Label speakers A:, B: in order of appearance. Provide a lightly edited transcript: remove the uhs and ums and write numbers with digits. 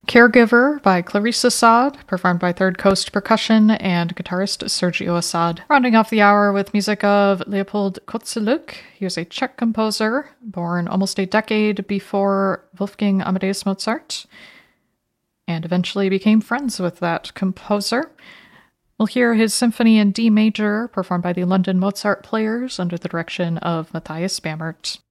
A: Caregiver by Clarice Assad, performed by Third Coast Percussion and guitarist Sergio Assad. Rounding off the hour with music of Leopold Kozelek. He was a Czech composer, born almost a decade before Wolfgang Amadeus Mozart, and eventually became friends with that composer. We'll hear his symphony in D major, performed by the London Mozart Players under the direction of Matthias Bamert.